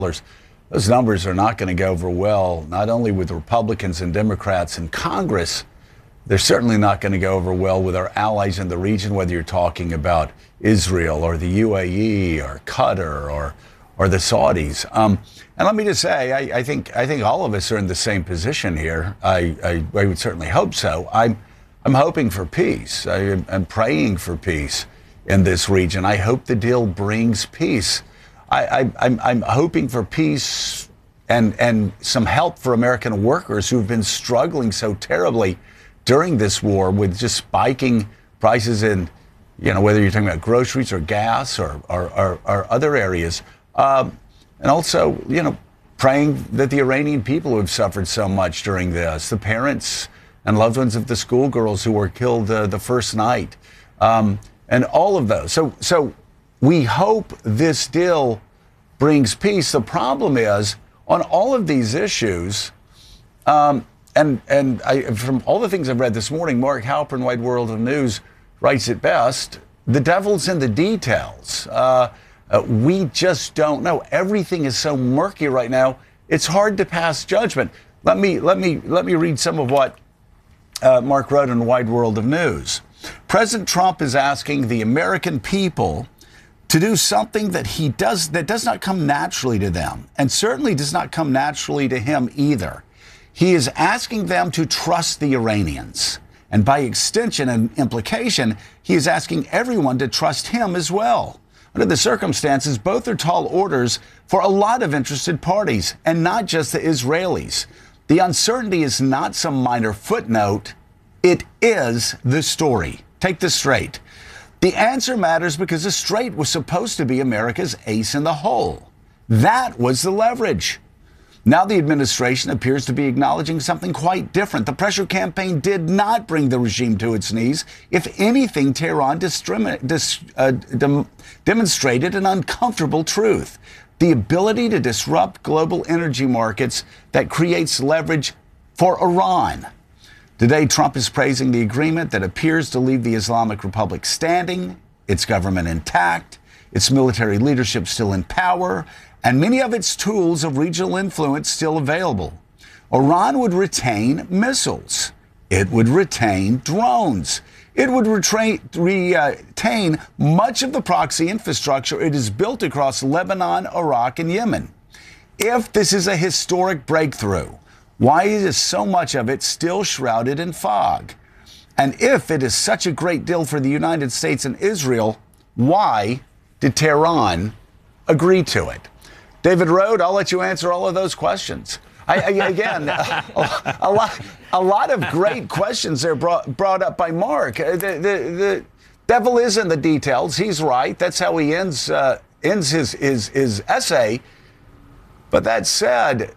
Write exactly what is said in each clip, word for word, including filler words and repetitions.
Those numbers are not going to go over well, not only with Republicans and Democrats in Congress, they're certainly not going to go over well with our allies in the region, whether you're talking about Israel or the U A E or Qatar or or the Saudis. Um, and let me just say, I, I think I think all of us are in the same position here. I, I, I would certainly hope so. I'm I'm hoping for peace. I, I'm praying for peace in this region. I hope the deal brings peace. I, I, I'm, I'm hoping for peace and and some help for American workers who've been struggling so terribly during this war with just spiking prices in, you know, whether you're talking about groceries or gas or or, or, or other areas. Um, and also, you know, praying that the Iranian people who have suffered so much during this, the parents and loved ones of the schoolgirls who were killed uh, the first night, um, and all of those. So, so we hope this deal brings peace. The problem is, on all of these issues, um, and and I, from all the things I've read this morning, Mark Halperin, Wide World of News, writes it best: the devil's in the details. Uh, uh, we just don't know. Everything is so murky right now. It's hard to pass judgment. Let me let me let me read some of what uh, Mark wrote in Wide World of News. President Trump is asking the American people to do something that he does that does not come naturally to them, and certainly does not come naturally to him either. He is asking them to trust the Iranians. And by extension and implication, he is asking everyone to trust him as well. Under the circumstances, both are tall orders for a lot of interested parties, and not just the Israelis. The uncertainty is not some minor footnote. It is the story. Take this straight. The answer matters because the Strait was supposed to be America's ace in the hole. That was the leverage. Now the administration appears to be acknowledging something quite different. The pressure campaign did not bring the regime to its knees. If anything, Tehran distrimi- dis- uh, dem- demonstrated an uncomfortable truth: the ability to disrupt global energy markets that creates leverage for Iran. Today, Trump is praising the agreement that appears to leave the Islamic Republic standing, its government intact, its military leadership still in power, and many of its tools of regional influence still available. Iran would retain missiles. It would retain drones. It would retain, retain much of the proxy infrastructure it has built across Lebanon, Iraq, and Yemen. If this is a historic breakthrough, why is so much of it still shrouded in fog? And if it is such a great deal for the United States and Israel, why did Tehran agree to it? David Rode, I'll let you answer all of those questions. I, I, again, a, a lot, a lot of great questions there brought brought up by Mark. The, the, the devil is in the details. He's right. That's how he ends uh, ends his, his his essay. But that said,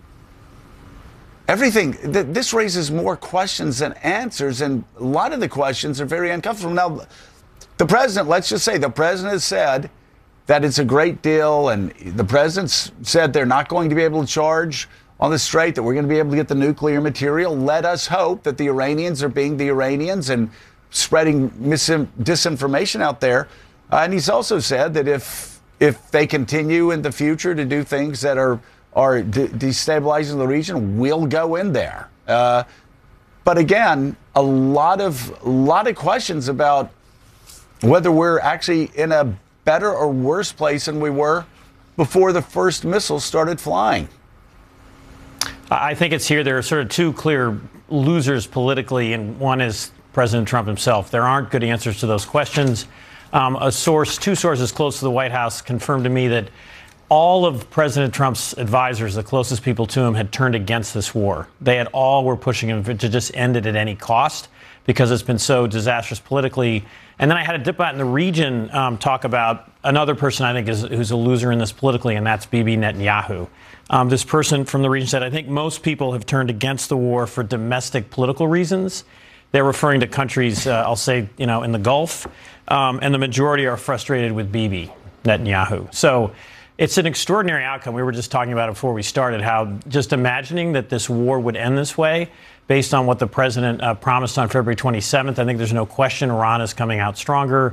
everything th- this raises more questions than answers, and a lot of the questions are very uncomfortable. Now, the president, let's just say, the president has said that it's a great deal, and the president said they're not going to be able to charge on the Strait, that we're going to be able to get the nuclear material. Let us hope that the Iranians are being the Iranians and spreading mis- disinformation out there. Uh, and he's also said that if if they continue in the future to do things that are are de- destabilizing the region, we'll go in there. Uh, but again, a lot of a lot of questions about whether we're actually in a better or worse place than we were before the first missiles started flying. I think it's here. There are sort of two clear losers politically, and one is President Trump himself. There aren't good answers to those questions. Um, a source, two sources close to the White House confirmed to me that all of President Trump's advisors, the closest people to him, had turned against this war. They had all were pushing him to just end it at any cost because it's been so disastrous politically. And then I had a diplomat in the region um, talk about another person I think is who's a loser in this politically, and that's Bibi Netanyahu. Um, this person from the region said, I think most people have turned against the war for domestic political reasons. They're referring to countries, uh, I'll say, you know, in the Gulf, um, and the majority are frustrated with Bibi Netanyahu. So it's an extraordinary outcome. We were just talking about it before we started, how just imagining that this war would end this way based on what the president uh, promised on February twenty-seventh. I think there's no question Iran is coming out stronger.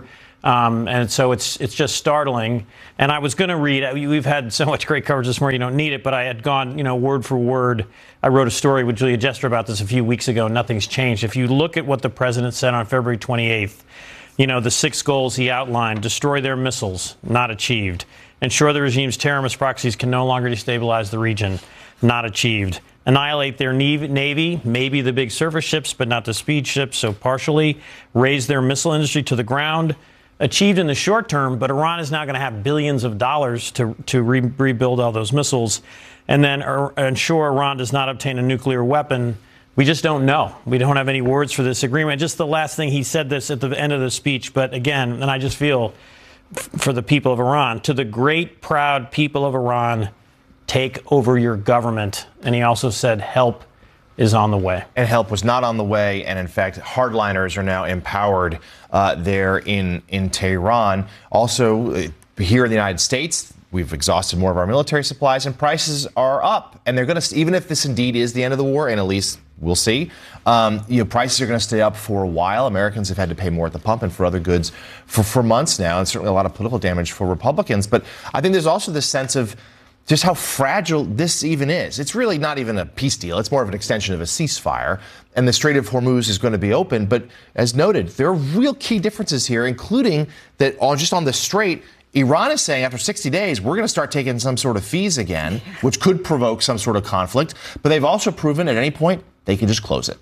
Um, and so it's it's just startling. And I was going to read, we've had so much great coverage this morning, you don't need it, but I had gone, you know, word for word. I wrote a story with Julia Jester about this a few weeks ago. Nothing's changed. If you look at what the president said on February twenty-eighth, you know, the six goals he outlined: destroy their missiles, not achieved; ensure the regime's terrorist proxies can no longer destabilize the region, not achieved; annihilate their navy, maybe the big surface ships, but not the speed ships, so partially; raise their missile industry to the ground, achieved in the short term, but Iran is now going to have billions of dollars to, to re rebuild all those missiles, and then er, ensure Iran does not obtain a nuclear weapon. We just don't know. We don't have any words for this agreement. Just the last thing, he said this at the end of the speech, but again, and I just feel for the people of Iran, to the great, proud people of Iran, take over your government. And he also said help is on the way. And help was not on the way. And in fact, hardliners are now empowered uh, there in, in Tehran. Also, uh, here in the United States, we've exhausted more of our military supplies and prices are up. And they're going to, even if this indeed is the end of the war, and at least we'll see, um, you know, prices are going to stay up for a while. Americans have had to pay more at the pump and for other goods for, for months now. And certainly a lot of political damage for Republicans. But I think there's also this sense of just how fragile this even is. It's really not even a peace deal. It's more of an extension of a ceasefire. And the Strait of Hormuz is going to be open. But as noted, there are real key differences here, including that on just on the Strait, Iran is saying after sixty days, we're going to start taking some sort of fees again, which could provoke some sort of conflict. But they've also proven at any point they can just close it.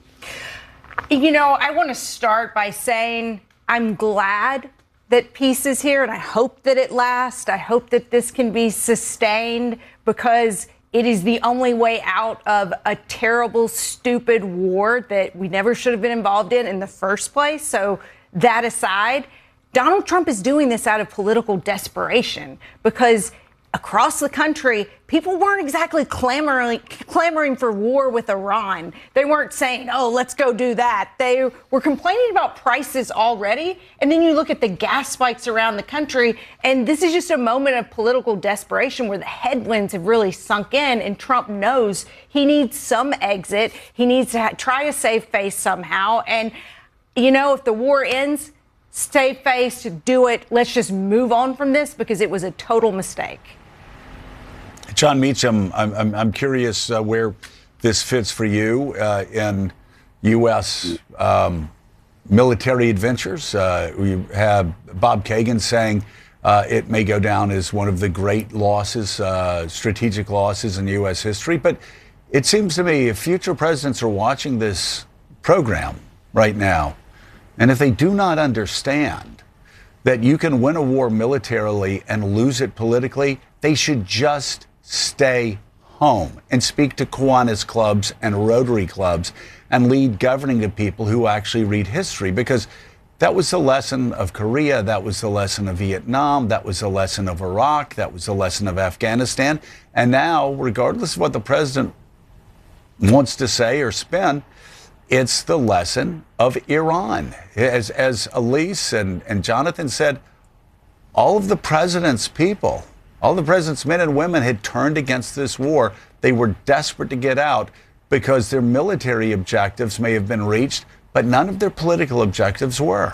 You know, I want to start by saying I'm glad that peace is here, and I hope that it lasts. I hope that this can be sustained, because it is the only way out of a terrible, stupid war that we never should have been involved in in the first place. So that aside, Donald Trump is doing this out of political desperation, because across the country, people weren't exactly clamoring, clamoring for war with Iran. They weren't saying, oh, let's go do that. They were complaining about prices already. And then you look at the gas spikes around the country, and this is just a moment of political desperation where the headwinds have really sunk in, and Trump knows he needs some exit. He needs to ha- try to save face somehow. And, you know, if the war ends, stay face, do it. Let's just move on from this, because it was a total mistake. Jon Meacham, I'm, I'm, I'm curious uh, where this fits for you uh, in U S um, military adventures. Uh, we have Bob Kagan saying uh, it may go down as one of the great losses, uh, strategic losses in U S history. But it seems to me if future presidents are watching this program right now, and if they do not understand that you can win a war militarily and lose it politically, they should just stay home and speak to Kiwanis clubs and Rotary clubs and lead governing to people who actually read history, because that was the lesson of Korea, that was the lesson of Vietnam, that was the lesson of Iraq, that was the lesson of Afghanistan. And now, regardless of what the president wants to say or spin, it's the lesson of Iran. As, as Elise and, and Jonathan said, all of the president's people, all the president's men and women had turned against this war. They were desperate to get out because their military objectives may have been reached, but none of their political objectives were.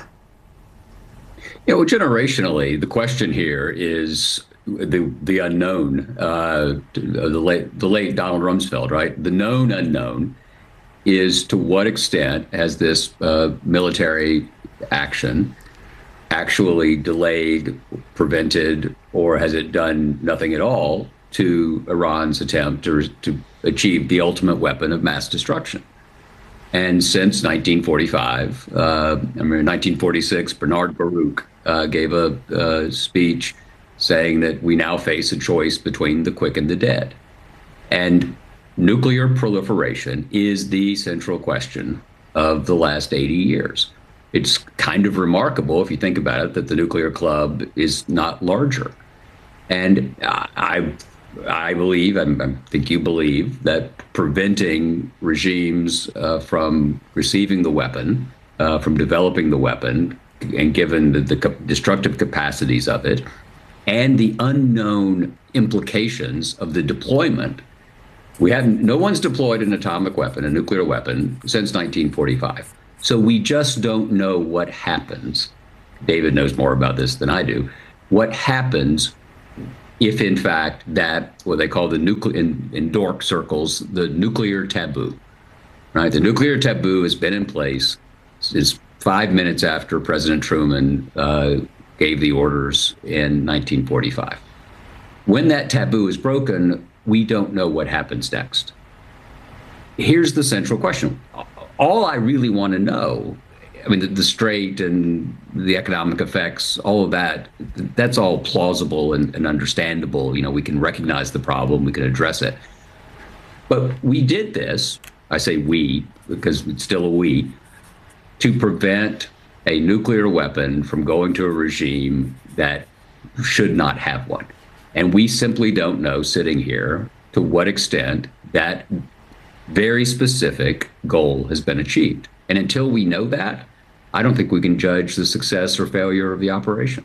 Yeah, well, generationally, the question here is the the unknown. Uh, the late the late Donald Rumsfeld, right? The known unknown is to what extent has this uh, military action actually delayed, prevented, or has it done nothing at all to Iran's attempt to, to achieve the ultimate weapon of mass destruction? And since nineteen forty-five, uh, I mean, nineteen forty-six, Bernard Baruch uh, gave a, a speech saying that we now face a choice between the quick and the dead. And nuclear proliferation is the central question of the last eighty years. It's kind of remarkable, if you think about it, that the nuclear club is not larger. And I, I believe, and I think you believe, that preventing regimes uh, from receiving the weapon, uh, from developing the weapon, and given the, the destructive capacities of it, and the unknown implications of the deployment. We haven't, no one's deployed an atomic weapon, a nuclear weapon, since nineteen forty-five. So we just don't know what happens David knows more about this than I do. What happens if, in fact, that what they call the nuclear in, in dork circles, the nuclear taboo, right? The nuclear taboo has been in place since five minutes after President Truman uh, gave the orders in nineteen forty-five. When that taboo is broken, we don't know what happens next. Here's the central question. All I really want to know, I mean, the, the strait and the economic effects, all of that, that's all plausible and, and understandable. You know, we can recognize the problem, we can address it. But we did this, I say we, because it's still a we, to prevent a nuclear weapon from going to a regime that should not have one. And we simply don't know, sitting here, to what extent that very specific goal has been achieved. And until we know that, I don't think we can judge the success or failure of the operation.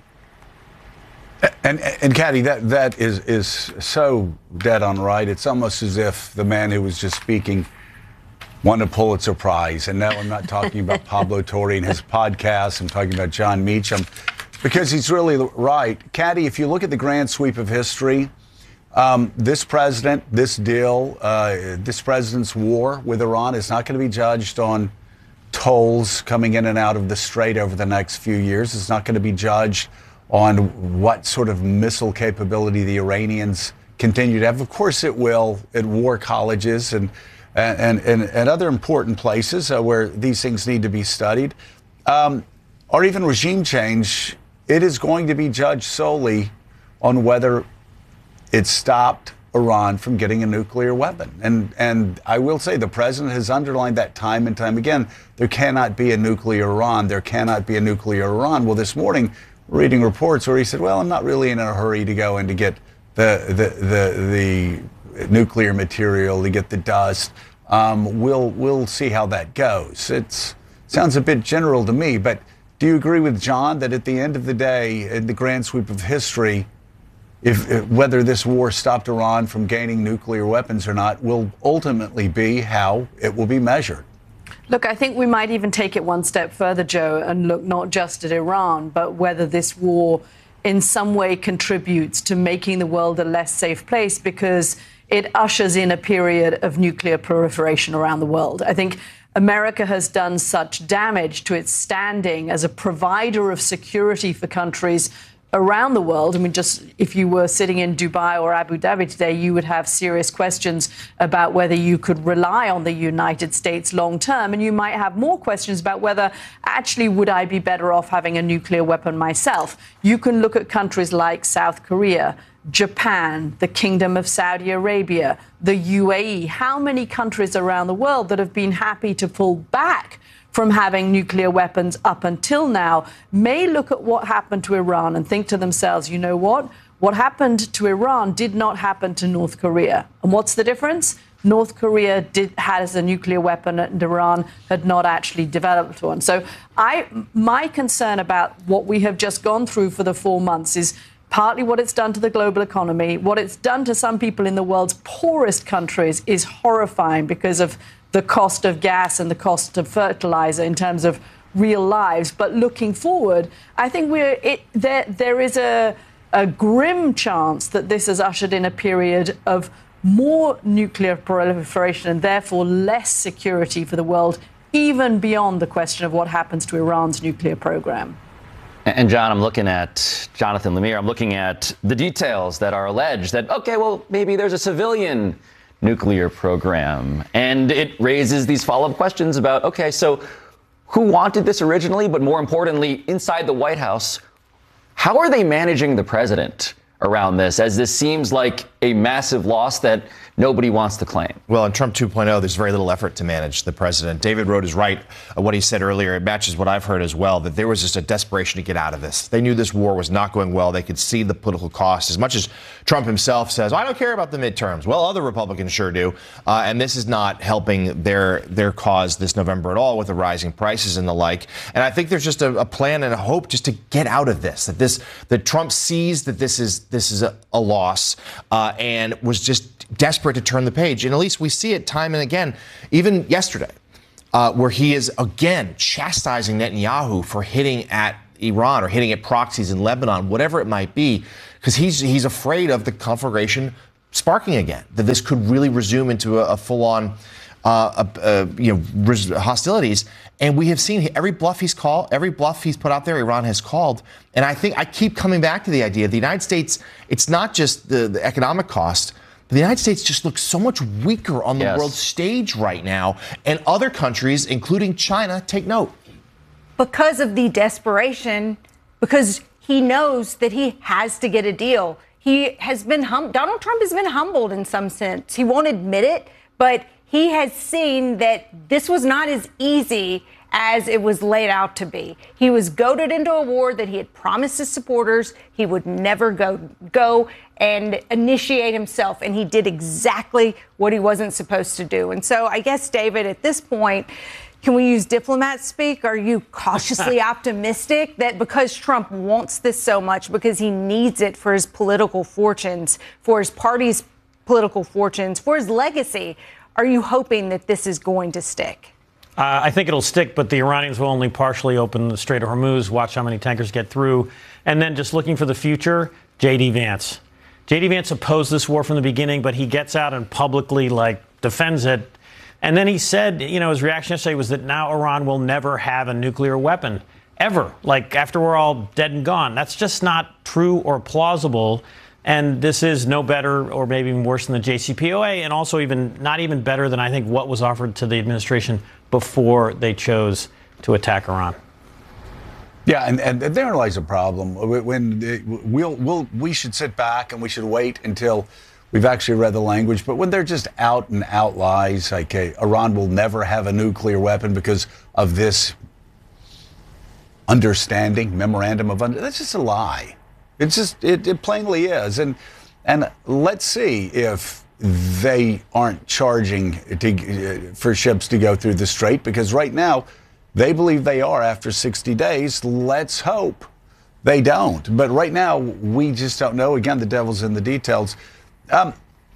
And, and Kathy, that, that is, is so dead on right. It's almost as if the man who was just speaking won a Pulitzer Prize. And now I'm not talking about Pablo Torre and his podcast. I'm talking about John Meacham, because he's really right. Kathy, if you look at the grand sweep of history, um, this president, this deal, uh, this president's war with Iran is not going to be judged on tolls coming in and out of the Strait over the next few years. It's not going to be judged on what sort of missile capability the Iranians continue to have. Of course it will at war colleges and and, and, and other important places uh, where these things need to be studied. Um, or even regime change, it is going to be judged solely on whether it stopped Iran from getting a nuclear weapon. And and I will say the president has underlined that time and time again. There cannot be a nuclear Iran. There cannot be a nuclear Iran. Well, this morning, reading reports where he said, well, I'm not really in a hurry to go and to get the the the, the nuclear material, to get the dust. Um, we'll we'll see how that goes. It sounds a bit general to me, but do you agree with John that at the end of the day, in the grand sweep of history, If, if whether this war stopped Iran from gaining nuclear weapons or not will ultimately be how it will be measured? Look, I think we might even take it one step further, Joe, and look not just at Iran, but whether this war in some way contributes to making the world a less safe place, because it ushers in a period of nuclear proliferation around the world. I think America has done such damage to its standing as a provider of security for countries around the world. I mean, just if you were sitting in Dubai or Abu Dhabi today, you would have serious questions about whether you could rely on the United States long term. And you might have more questions about whether actually would I be better off having a nuclear weapon myself. You can look at countries like South Korea, Japan, the Kingdom of Saudi Arabia, the U A E. How many countries around the world that have been happy to pull back from having nuclear weapons up until now may look at what happened to Iran and think to themselves, you know what? What happened to Iran did not happen to North Korea. And what's the difference? North Korea did has a nuclear weapon and Iran had not actually developed one. So I, my concern about what we have just gone through for the four months is partly what it's done to the global economy. What it's done to some people in the world's poorest countries is horrifying because of the cost of gas and the cost of fertilizer in terms of real lives. But looking forward, I think we're it, there. There is a, a grim chance that this has ushered in a period of more nuclear proliferation and therefore less security for the world, even beyond the question of what happens to Iran's nuclear program. And John, I'm looking at Jonathan Lemire. I'm looking at the details that are alleged that, OK, well, maybe there's a civilian nuclear program. And it raises these follow-up questions about, OK, so who wanted this originally? But more importantly, inside the White House, how are they managing the president around this, as this seems like a massive loss that nobody wants to claim? Well, in Trump two point oh, there's very little effort to manage the president. David Rohde is right. What he said earlier, it matches what I've heard as well, that there was just a desperation to get out of this. They knew this war was not going well. They could see the political cost. As much as Trump himself says, I don't care about the midterms. Well, other Republicans sure do. Uh, and this is not helping their their cause this November at all with the rising prices and the like. And I think there's just a, a plan and a hope just to get out of this, that this that Trump sees that this is this is a, a loss uh, and was just desperate to turn the page. And at least we see it time and again, even yesterday, uh, where he is again chastising Netanyahu for hitting at Iran or hitting at proxies in Lebanon, whatever it might be, because he's he's afraid of the conflagration sparking again, that this could really resume into a, a full-on uh, uh, you know, hostilities. And we have seen every bluff he's called, every bluff he's put out there, Iran has called. And I think I keep coming back to the idea the United States, it's not just the, the economic cost. The United States just looks so much weaker on the Yes. world stage right now. And other countries, including China, take note. Because of the desperation, because he knows that he has to get a deal. He has been hum- Donald Trump has been humbled in some sense. He won't admit it, but he has seen that this was not as easy as it was laid out to be. He was goaded into a war that he had promised his supporters he would never go go and initiate himself, and he did exactly what he wasn't supposed to do. And so I guess, David, at this point, can we use diplomat speak? Are you cautiously optimistic that because Trump wants this so much, because he needs it for his political fortunes, for his party's political fortunes, for his legacy, are you hoping that this is going to stick? Uh, I think it'll stick, but the Iranians will only partially open the Strait of Hormuz, watch how many tankers get through. And then just looking for the future, J D. Vance. J D. Vance opposed this war from the beginning, but he gets out and publicly, like, defends it. And then he said, you know, his reaction yesterday was that now Iran will never have a nuclear weapon, ever, like after we're all dead and gone. That's just not true or plausible. And this is no better or maybe even worse than the J C P O A, and also even not even better than I think what was offered to the administration before they chose to attack Iran. Yeah, and, and there lies a problem. When we'll, we'll, we should sit back and we should wait until we've actually read the language. But when they're just out and out lies, like hey, Iran will never have a nuclear weapon because of this understanding, memorandum of under, that's just a lie. It's just, it, it plainly is. And and let's see if they aren't charging to, for ships to go through the strait, because right now they believe they are after sixty days. Let's hope they don't. But right now, we just don't know. Again, the devil's in the details. Um,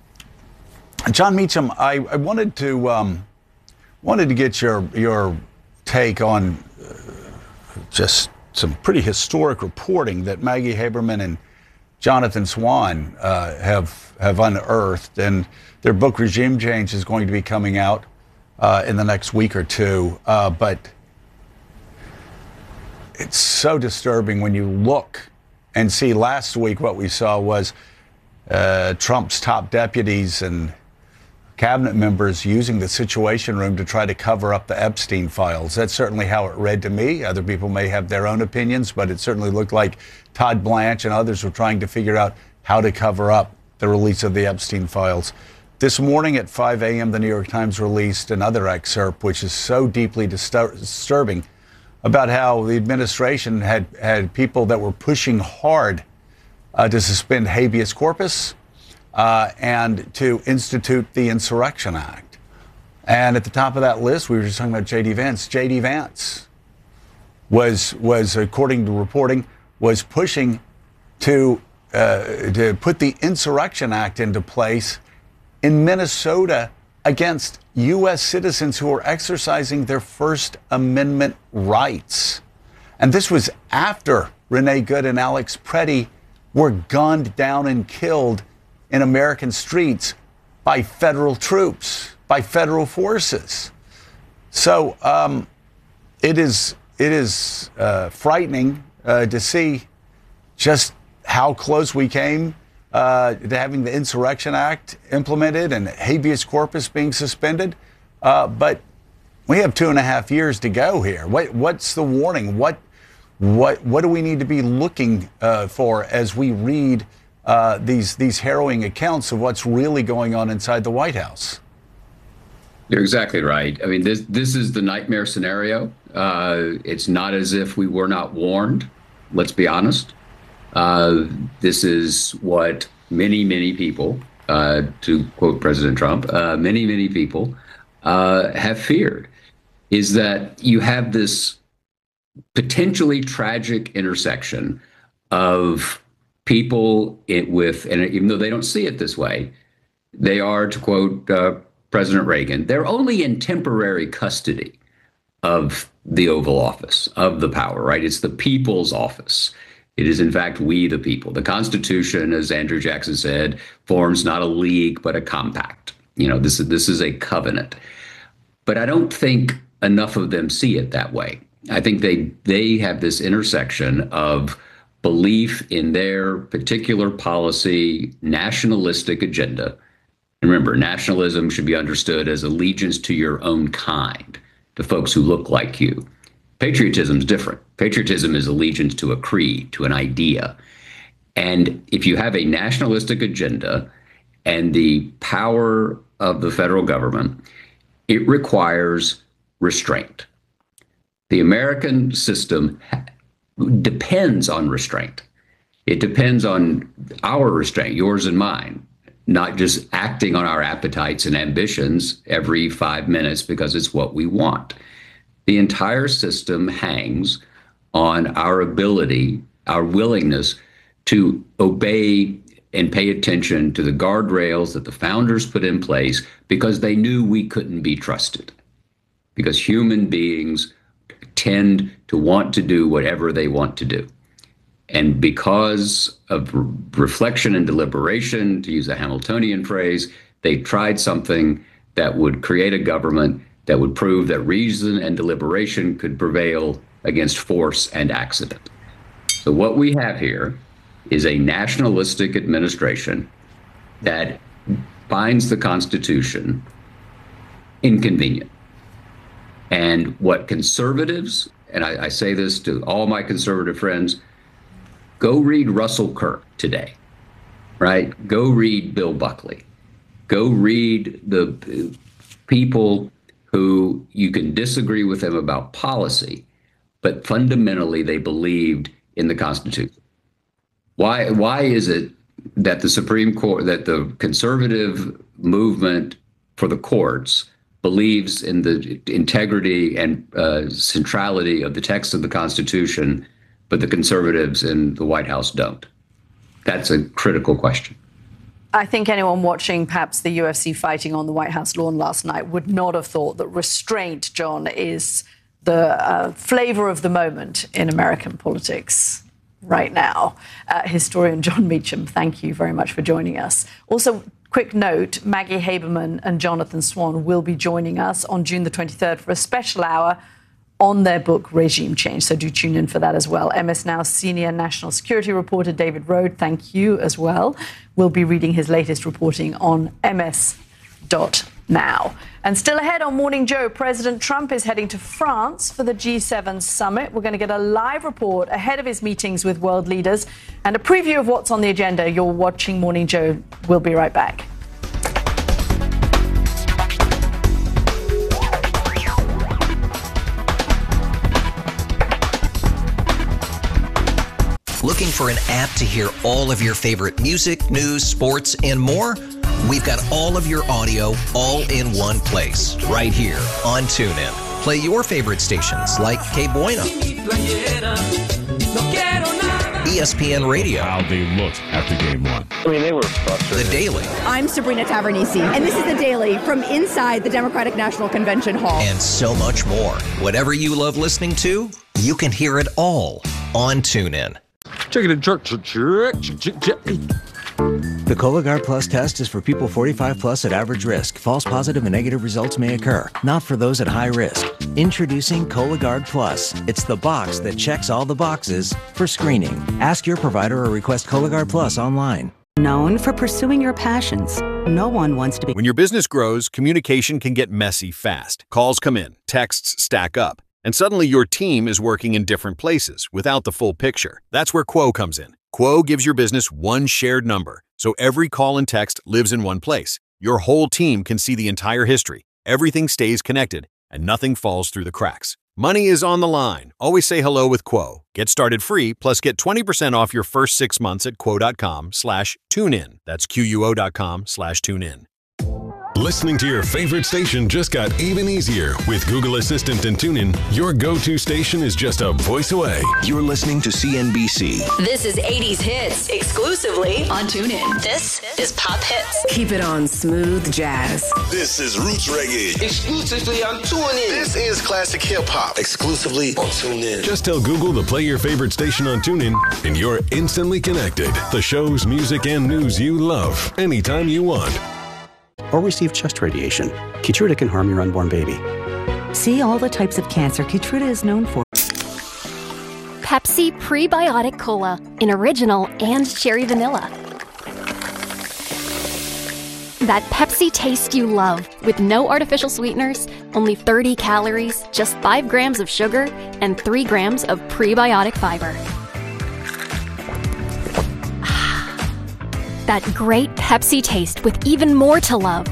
John Meacham, I, I wanted to um, wanted to get your your take on uh, just some pretty historic reporting that Maggie Haberman and Jonathan Swan uh, have have unearthed, and their book Regime Change is going to be coming out uh, in the next week or two. Uh, but it's so disturbing when you look and see. Last week, what we saw was uh, Trump's top deputies and cabinet members using the Situation Room to try to cover up the Epstein files. That's certainly how it read to me. Other people may have their own opinions, but it certainly looked like Todd Blanche and others were trying to figure out how to cover up the release of the Epstein files. This morning at five a.m., the New York Times released another excerpt, which is so deeply distur- disturbing, about how the administration had, had people that were pushing hard uh, to suspend habeas corpus uh, and to institute the Insurrection Act. And at the top of that list, we were just talking about J D. Vance. J D. Vance was, was according to reporting, was pushing to, uh, to put the Insurrection Act into place in Minnesota against U S citizens who are exercising their First Amendment rights. And this was after Renee Good and Alex Preddy were gunned down and killed in American streets by federal troops, by federal forces. So um, it is it is uh, frightening uh, to see just how close we came uh, to having the Insurrection Act implemented and habeas corpus being suspended. Uh, but we have two and a half years to go here. What, what's the warning? What what what do we need to be looking uh, for as we read uh, these these harrowing accounts of what's really going on inside the White House? You're exactly right. I mean, this this is the nightmare scenario. Uh, it's not as if we were not warned. Let's be honest. Uh, this is what many, many people, uh, to quote President Trump, uh, many, many people uh, have feared, is that you have this potentially tragic intersection of people it, with, and even though they don't see it this way, they are, to quote uh, President Reagan, they're only in temporary custody of the Oval Office, of the power, right? It's the people's office. It is, in fact, we the people. The Constitution, as Andrew Jackson said, forms not a league, but a compact. You know, this is, this is a covenant. But I don't think enough of them see it that way. I think they they have this intersection of belief in their particular policy, nationalistic agenda. And remember, nationalism should be understood as allegiance to your own kind, to folks who look like you. Patriotism is different. Patriotism is allegiance to a creed, to an idea. And if you have a nationalistic agenda and the power of the federal government, it requires restraint. The American system depends on restraint. It depends on our restraint, yours and mine, not just acting on our appetites and ambitions every five minutes because it's what we want. The entire system hangs on our ability, our willingness to obey and pay attention to the guardrails that the founders put in place because they knew we couldn't be trusted. Because human beings tend to want to do whatever they want to do. And because of re- reflection and deliberation, to use a Hamiltonian phrase, they tried something that would create a government that would prove that reason and deliberation could prevail against force and accident. So what we have here is a nationalistic administration that finds the Constitution inconvenient. And what conservatives, and I, I say this to all my conservative friends, go read Russell Kirk today, right? Go read Bill Buckley. Go read the people who you can disagree with them about policy, but fundamentally they believed in the Constitution. Why, why is it that the Supreme Court, that the conservative movement for the courts believes in the integrity and uh, centrality of the text of the Constitution, but the conservatives in the White House don't? That's a critical question. I think anyone watching perhaps the U F C fighting on the White House lawn last night would not have thought that restraint, John, is the uh, flavor of the moment in American politics right now. Uh, historian John Meacham, thank you very much for joining us. Also, quick note, Maggie Haberman and Jonathan Swan will be joining us on June the twenty-third for a special hour on their book, Regime Change. So do tune in for that as well. M S Now's senior national security reporter, David Rode, thank you as well. We'll be reading his latest reporting on M S dot now. And still ahead on Morning Joe, President Trump is heading to France for the G seven summit. We're going to get a live report ahead of his meetings with world leaders and a preview of what's on the agenda. You're watching Morning Joe. We'll be right back. Looking for an app to hear all of your favorite music, news, sports, and more? We've got all of your audio all in one place, right here on TuneIn. Play your favorite stations like K Bueno, E S P N Radio. How they looked after game one. I mean, they were frustrated. The Daily. I'm Sabrina Tavernisi, and this is The Daily from inside the Democratic National Convention Hall. And so much more. Whatever you love listening to, you can hear it all on TuneIn. Check it, jerk, jerk, jerk, jerk, jerk. The Cologuard Plus test is for people forty-five plus at average risk. False positive and negative results may occur, not for those at high risk. Introducing Cologuard Plus. It's the box that checks all the boxes for screening. Ask your provider or request Cologuard Plus online. Known for pursuing your passions, no one wants to be. When your business grows, communication can get messy fast. Calls come in, texts stack up, and suddenly your team is working in different places without the full picture. That's where Quo comes in. Quo gives your business one shared number, so every call and text lives in one place. Your whole team can see the entire history. Everything stays connected, and nothing falls through the cracks. Money is on the line. Always say hello with Quo. Get started free, plus get twenty percent off your first six months at quo.com slash tune in. That's Q U O dot com slash tune in. Listening to your favorite station just got even easier. With Google Assistant and TuneIn, your go-to station is just a voice away. You're listening to C N B C. This is eighties Hits, exclusively on TuneIn. This is Pop Hits. Keep it on Smooth Jazz. This is Roots Reggae, exclusively on TuneIn. This is Classic Hip Hop, exclusively on TuneIn. Just tell Google to play your favorite station on TuneIn, and you're instantly connected. The shows, music, and news you love, anytime you want. Or receive chest radiation. Keytruda can harm your unborn baby. See all the types of cancer Keytruda is known for. Pepsi Prebiotic Cola in original and cherry vanilla. That Pepsi taste you love, with no artificial sweeteners, only thirty calories, just five grams of sugar, and three grams of prebiotic fiber. That great Pepsi taste with even more to love.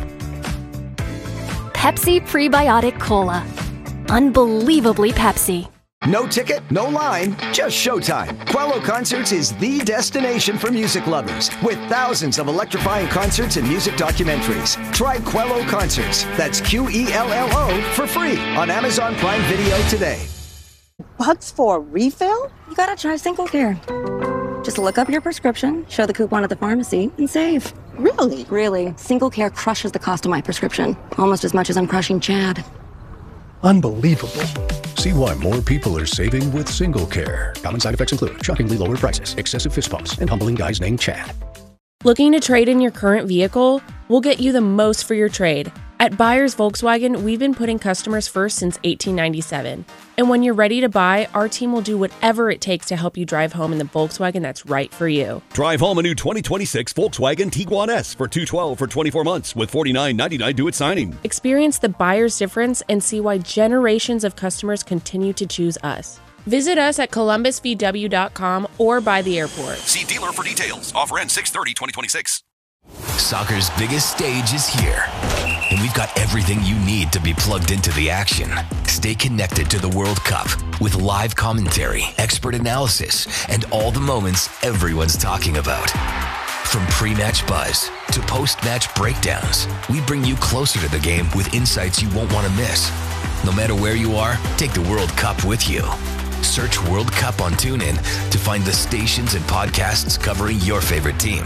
Pepsi Prebiotic Cola. Unbelievably Pepsi. No ticket, no line, just showtime. Quello Concerts is the destination for music lovers, with thousands of electrifying concerts and music documentaries. Try Quello Concerts, that's Q E L L O, for free on Amazon Prime Video today. Bucks for a refill? You gotta try Single Care. Just look up your prescription, show the coupon at the pharmacy, and save. Really? Really. Single Care crushes the cost of my prescription, almost as much as I'm crushing Chad. Unbelievable. See why more people are saving with Single Care. Common side effects include shockingly lower prices, excessive fist bumps, and humbling guys named Chad. Looking to trade in your current vehicle? We'll get you the most for your trade. At Buyers Volkswagen, we've been putting customers first since eighteen ninety-seven. And when you're ready to buy, our team will do whatever it takes to help you drive home in the Volkswagen that's right for you. Drive home a new twenty twenty-six Volkswagen Tiguan S for two hundred twelve dollars for twenty-four months with forty-nine ninety-nine due at signing. Experience the buyer's difference and see why generations of customers continue to choose us. Visit us at columbus v w dot com or by the airport. See dealer for details. Offer ends six thirty twenty twenty-six. Soccer's biggest stage is here, and we've got everything you need to be plugged into the action. Stay connected to the World Cup with live commentary, expert analysis, and all the moments everyone's talking about. From pre-match buzz to post-match breakdowns, we bring you closer to the game with insights you won't want to miss. No matter where you are, take the World Cup with you. Search World Cup on TuneIn to find the stations and podcasts covering your favorite team.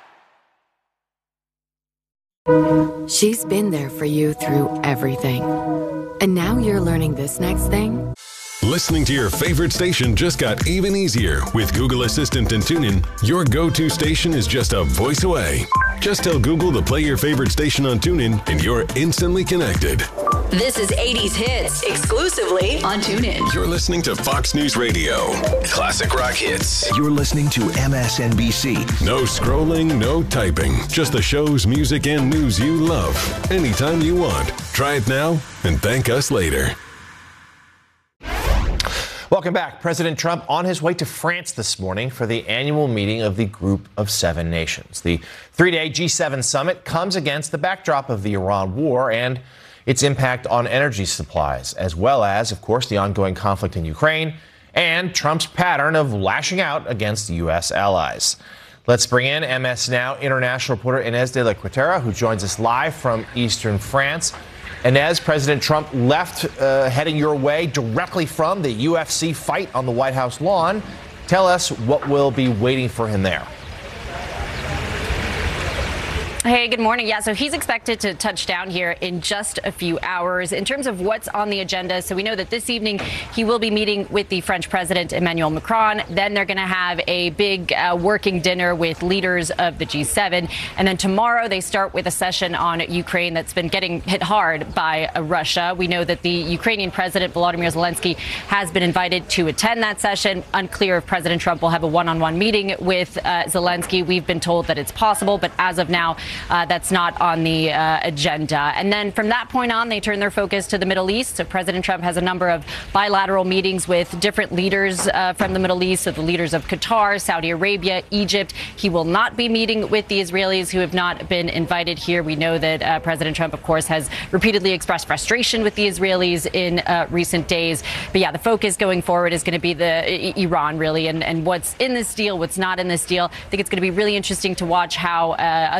She's been there for you through everything. And now you're learning this next thing. Listening to your favorite station just got even easier. With Google Assistant and TuneIn, your go-to station is just a voice away. Just tell Google to play your favorite station on TuneIn, and you're instantly connected. This is eighties Hits, exclusively on TuneIn. You're listening to Fox News Radio. Classic rock hits. You're listening to M S N B C. No scrolling, no typing. Just the shows, music, and news you love. Anytime you want. Try it now and thank us later. Welcome back. President Trump on his way to France this morning for the annual meeting of the Group of Seven Nations. The three-day G seven summit comes against the backdrop of the Iran war and its impact on energy supplies, as well as, of course, the ongoing conflict in Ukraine and Trump's pattern of lashing out against U S allies. Let's bring in M S Now international reporter Inez de la Cuetara, who joins us live from eastern France. Inez, President Trump left uh, heading your way directly from the U F C fight on the White House lawn. Tell us what will be waiting for him there. Hey, good morning. Yeah, so he's expected to touch down here in just a few hours. In terms of what's on the agenda, so we know that this evening he will be meeting with the French President Emmanuel Macron. Then they're going to have a big uh, working dinner with leaders of the G seven. And then tomorrow they start with a session on Ukraine that's been getting hit hard by uh, Russia. We know that the Ukrainian President Volodymyr Zelensky has been invited to attend that session. Unclear if President Trump will have a one-on-one meeting with uh, Zelensky. We've been told that it's possible, but as of now, Uh, that's not on the uh, agenda. And then from that point on, they turn their focus to the Middle East. So President Trump has a number of bilateral meetings with different leaders uh, from the Middle East, so the leaders of Qatar, Saudi Arabia, Egypt. He will not be meeting with the Israelis who have not been invited here. We know that uh, President Trump, of course, has repeatedly expressed frustration with the Israelis in uh, recent days. But yeah, the focus going forward is going to be the I- Iran, really, and, and what's in this deal, what's not in this deal. I think it's going to be really interesting to watch how uh, other G seven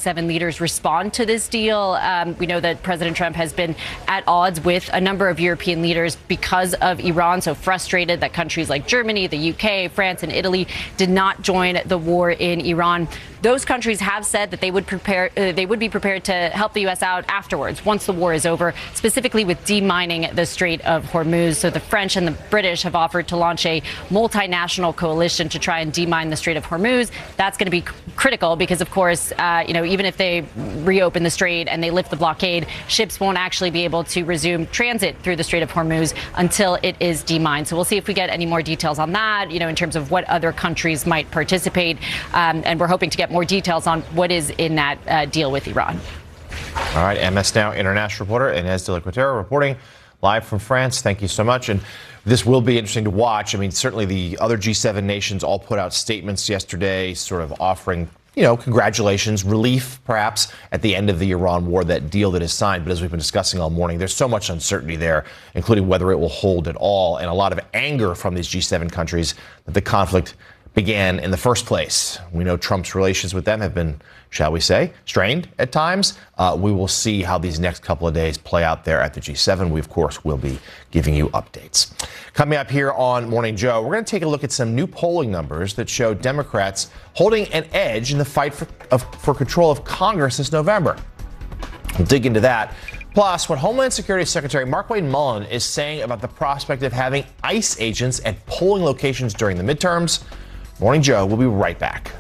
seven leaders respond to this deal. Um, we know that President Trump has been at odds with a number of European leaders because of Iran, so frustrated that countries like Germany, the U K, France, and Italy did not join the war in Iran. Those countries have said that they would prepare, uh, they would be prepared to help the U S out afterwards, once the war is over, specifically with demining the Strait of Hormuz. So the French and the British have offered to launch a multinational coalition to try and demine the Strait of Hormuz. That's going to be critical because, of course, uh, you know, even if they reopen the strait and they lift the blockade, ships won't actually be able to resume transit through the Strait of Hormuz until it is demined. So we'll see if we get any more details on that, you know, in terms of what other countries might participate. Um, and we're hoping to get more details on what is in that uh, deal with Iran. All right, M S Now international reporter Inez de la Cuetara reporting live from France. Thank you so much. And this will be interesting to watch. I mean, certainly the other G seven nations all put out statements yesterday sort of offering, you know, congratulations, relief perhaps at the end of the Iran war, that deal that is signed. But as we've been discussing all morning, there's so much uncertainty there, including whether it will hold at all, and a lot of anger from these G seven countries that the conflict began in the first place. We know Trump's relations with them have been, shall we say, strained at times. Uh, we will see how these next couple of days play out there at the G seven. We, of course, will be giving you updates. Coming up here on Morning Joe, we're going to take a look at some new polling numbers that show Democrats holding an edge in the fight for, of, for control of Congress this November. We'll dig into that. Plus, what Homeland Security Secretary Markwayne Mullin is saying about the prospect of having ICE agents at polling locations during the midterms. Morning Joe, we'll be right back.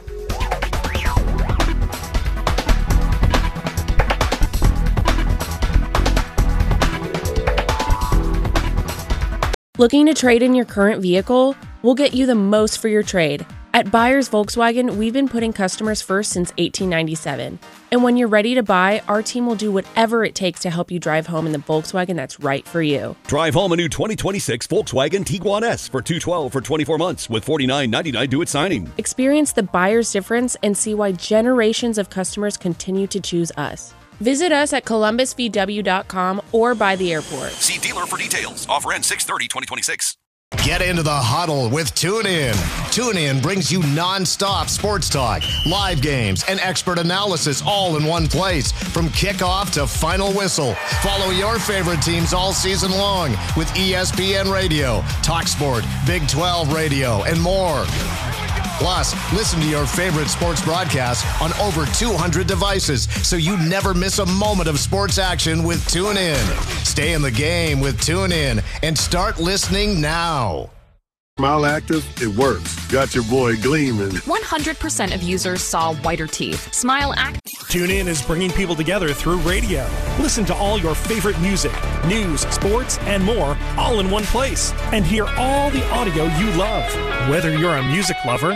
Looking to trade in your current vehicle? We'll get you the most for your trade. At Buyers Volkswagen, we've been putting customers first since eighteen ninety-seven. And when you're ready to buy, our team will do whatever it takes to help you drive home in the Volkswagen that's right for you. Drive home a new twenty twenty-six Volkswagen Tiguan S for two hundred twelve dollars for twenty-four months with forty-nine ninety-nine due at signing. Experience the buyer's difference and see why generations of customers continue to choose us. Visit us at columbus v w dot com or by the airport. See dealer for details. Offer ends six thirty twenty twenty-six. Get into the huddle with TuneIn. TuneIn brings you non-stop sports talk, live games, and expert analysis all in one place. From kickoff to final whistle. Follow your favorite teams all season long with E S P N Radio, TalkSport, Big twelve Radio, and more. Plus, listen to your favorite sports broadcasts on over two hundred devices so you never miss a moment of sports action with TuneIn. Stay in the game with TuneIn and start listening now. Smile Active, it works. Got your boy gleaming. one hundred percent of users saw whiter teeth. Smile Active. TuneIn is bringing people together through radio. Listen to all your favorite music, news, sports, and more all in one place. And hear all the audio you love. Whether you're a music lover,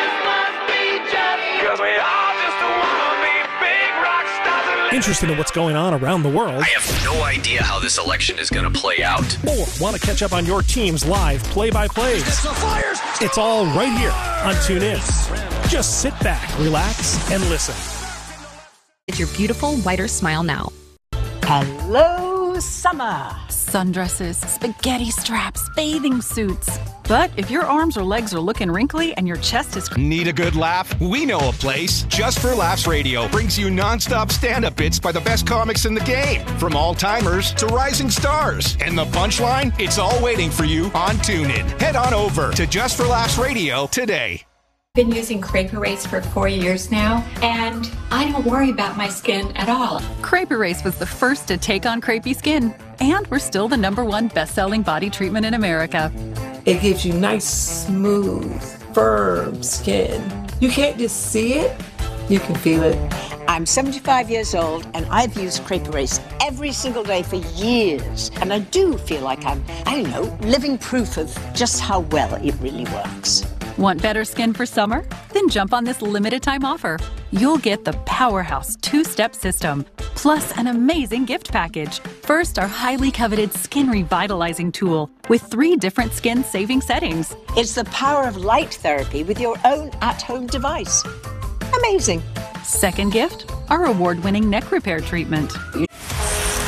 interested in what's going on around the world, I have no idea how this election is going to play out, or want to catch up on your team's live play-by-plays, it's all right here on TuneIn. Just sit back, relax, and listen. Get your beautiful whiter smile now. Hello, summer. Sundresses, spaghetti straps, bathing suits. But if your arms or legs are looking wrinkly and your chest is... Need a good laugh? We know a place. Just for Laughs Radio brings you nonstop stand-up bits by the best comics in the game. From all-timers to rising stars. And the punchline? It's all waiting for you on TuneIn. Head on over to Just for Laughs Radio today. Been using Crepe Erase for four years now, and I don't worry about my skin at all. Crepe Erase was the first to take on crepey skin, and we're still the number one best-selling body treatment in America. It gives you nice, smooth, firm skin. You can't just see it, you can feel it. I'm seventy-five years old, and I've used Crepe Erase every single day for years. And I do feel like I'm, I don't know, living proof of just how well it really works. Want better skin for summer? Then jump on this limited time offer. You'll get the Powerhouse two-step system, plus an amazing gift package. First, our highly coveted skin revitalizing tool with three different skin saving settings. It's the power of light therapy with your own at-home device. Amazing. Second gift, our award-winning neck repair treatment.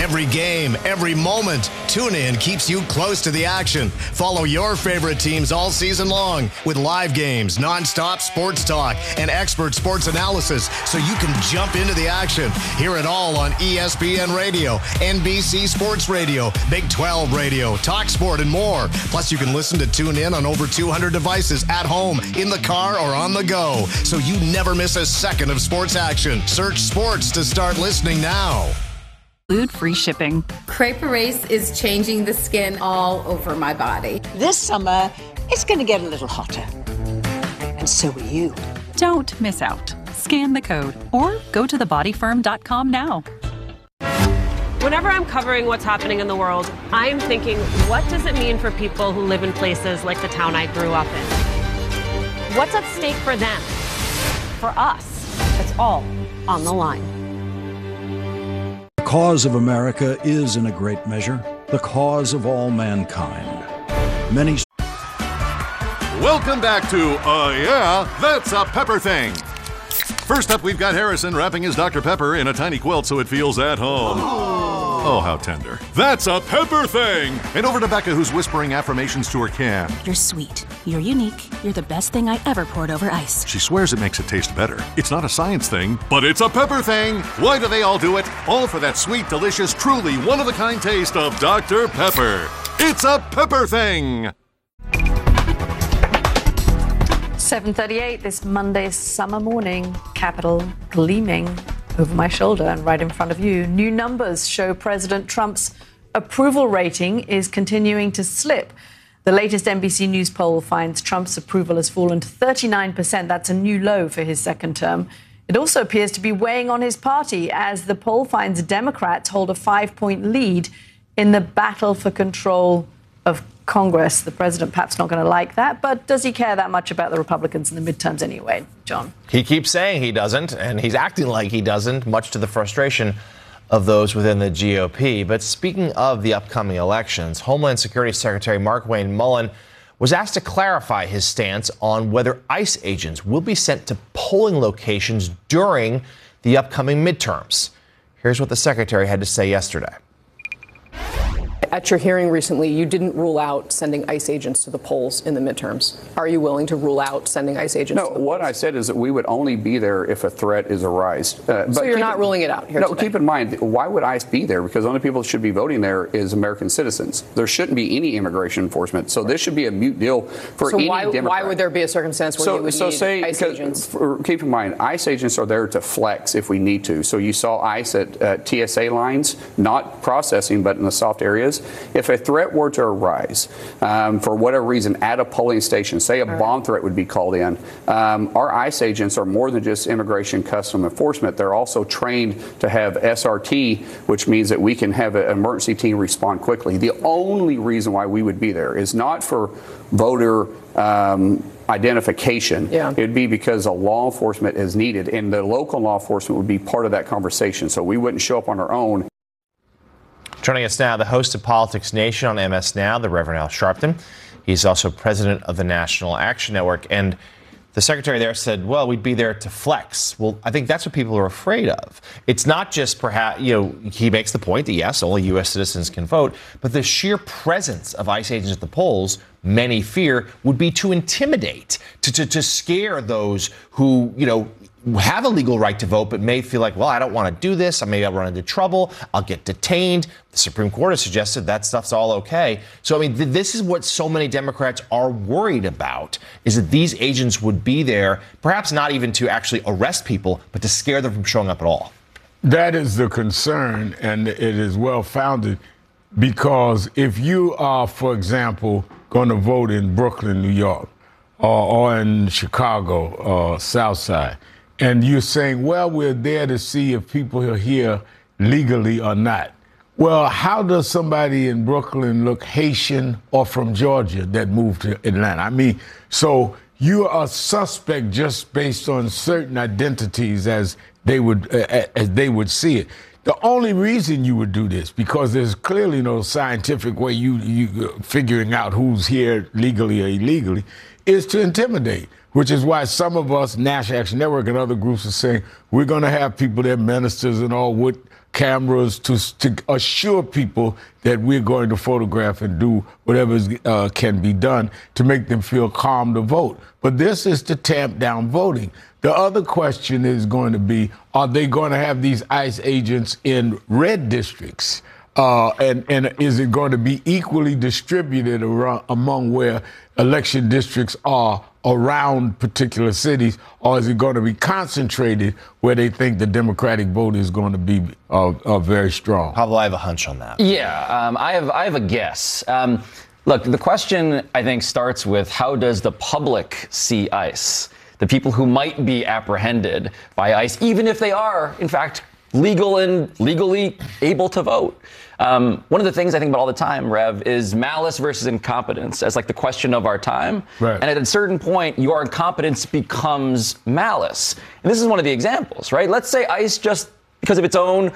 Every game, every moment, TuneIn keeps you close to the action. Follow your favorite teams all season long with live games, nonstop sports talk, and expert sports analysis so you can jump into the action. Hear it all on E S P N Radio, N B C Sports Radio, Big twelve Radio, Talk Sport, and more. Plus, you can listen to TuneIn on over two hundred devices at home, in the car, or on the go, so you never miss a second of sports action. Search sports to start listening now. Include free shipping. Crepe Erase is changing the skin all over my body. This summer, it's going to get a little hotter. And so are you. Don't miss out. Scan the code or go to the body firm dot com now. Whenever I'm covering what's happening in the world, I'm thinking, what does it mean for people who live in places like the town I grew up in? What's at stake for them? For us? It's all on the line. The cause of America is, in a great measure, the cause of all mankind. Many. Welcome back to Uh Yeah, That's a Pepper Thing. First up, we've got Harrison wrapping his Doctor Pepper in a tiny quilt so it feels at home. Oh, how tender. That's a Pepper Thing! And over to Becca, who's whispering affirmations to her can. You're sweet. You're unique. You're the best thing I ever poured over ice. She swears it makes it taste better. It's not a science thing, but it's a Pepper Thing! Why do they all do it? All for that sweet, delicious, truly one-of-a-kind taste of Doctor Pepper. It's a Pepper Thing! seven thirty-eight this Monday summer morning, Capitol gleaming over my shoulder and right in front of you. New numbers show President Trump's approval rating is continuing to slip. The latest N B C News poll finds Trump's approval has fallen to thirty-nine percent. That's a new low for his second term. It also appears to be weighing on his party as the poll finds Democrats hold a five-point lead in the battle for control of Congress. The president perhaps not going to like that, but does he care that much about the Republicans in the midterms anyway, John? He keeps saying he doesn't, and he's acting like he doesn't, much to the frustration of those within the G O P. But speaking of the upcoming elections, Homeland Security Secretary Markwayne Mullin was asked to clarify his stance on whether ICE agents will be sent to polling locations during the upcoming midterms. Here's what the secretary had to say yesterday. At your hearing recently, you didn't rule out sending ICE agents to the polls in the midterms. Are you willing to rule out sending ICE agents? No, to the what polls? I said is that we would only be there if a threat is arise. Uh, so but you're not in, ruling it out here No, today. keep in mind, why would ICE be there? Because the only people that should be voting there is American citizens. There shouldn't be any immigration enforcement. So this should be a mute deal for so any why, Democrat. why would there be a circumstance where so, you would so need say, ICE agents? For, keep in mind, ICE agents are there to flex if we need to. So you saw ICE at uh, T S A lines, not processing, but in the soft areas. If a threat were to arise um, for whatever reason at a polling station, say a bomb threat would be called in, um, our ICE agents are more than just immigration custom enforcement. They're also trained to have S R T, which means that we can have an emergency team respond quickly. The only reason why we would be there is not for voter um, identification. Yeah. It would be because a law enforcement is needed, and the local law enforcement would be part of that conversation. So we wouldn't show up on our own. Joining us now, the host of Politics Nation on M S Now, the Reverend Al Sharpton. He's also president of the National Action Network. And the secretary there said, well, we'd be there to flex. Well, I think that's what people are afraid of. It's not just perhaps, you know, he makes the point that, yes, only U S citizens can vote, but the sheer presence of ICE agents at the polls, many fear, would be to intimidate, to, to, to scare those who, you know, have a legal right to vote, but may feel like, well, I don't want to do this. Maybe I'll run into trouble. I'll get detained. The Supreme Court has suggested that stuff's all okay. So, I mean, th- this is what so many Democrats are worried about, is that these agents would be there, perhaps not even to actually arrest people, but to scare them from showing up at all. That is the concern, and it is well-founded, because if you are, for example, going to vote in Brooklyn, New York, or, or in Chicago, or South Side, and you're saying, well, we're there to see if people are here legally or not. Well, how does somebody in Brooklyn look Haitian or from Georgia that moved to Atlanta? I mean, so you are suspect just based on certain identities as they would uh, as they would see it. The only reason you would do this, because there's clearly no scientific way you you figuring out who's here legally or illegally, is to intimidate. which is why some of us, National Action Network and other groups, are saying we're going to have people there, ministers and all, with cameras to, to assure people that we're going to photograph and do whatever uh, can be done to make them feel calm to vote. But this is to tamp down voting. The other question is going to be, are they going to have these ICE agents in red districts? Uh, and, and is it going to be equally distributed around, among where election districts are around particular cities, or is it going to be concentrated where they think the Democratic vote is going to be uh, uh, very strong? Pablo, I have a hunch on that. Yeah, um, I have I have a guess. Um, look, the question, I think, starts with how does the public see ICE? The people who might be apprehended by ICE, even if they are, in fact, legal and legally able to vote. Um, one of the things I think about all the time, Rev, is malice versus incompetence as like the question of our time. Right. And at a certain point, your incompetence becomes malice. And this is one of the examples, right? Let's say ICE, just because of its own